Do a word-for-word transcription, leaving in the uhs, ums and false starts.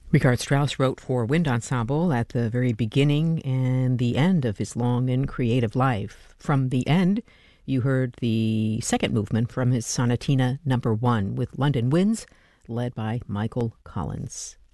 Richard Strauss wrote for wind ensemble at the very beginning and the end of his long and creative life. From the end, you heard the second movement from his Sonatina Number One with London Winds, led by Michael Collins.